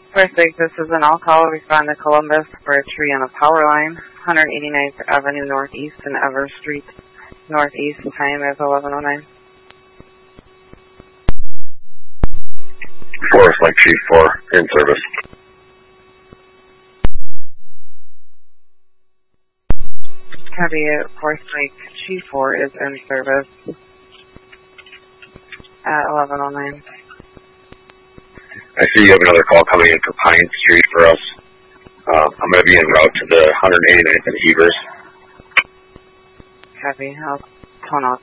First Lake, this is an all-call. Respond to Columbus for a tree on a power line, 189th Avenue Northeast and Ever Street Northeast. Time is 11:09. Forest Lake Chief 4 in service. Copy it. Forest Lake Chief 4 is in service at 11:09. I see you have another call coming in for Pine Street for us. I'm going to be en route to the 189th and Evers. Copy. I'll tone out